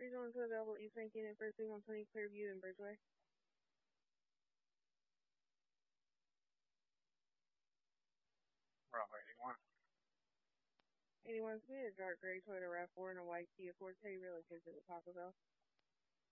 Regional to available East Rankin and first thing on 20 Clearview and Bridgeway. Bravo 81. 81 speed, a dark gray Toyota RAV4 and a white Kia Forte relocated to the Taco Bell.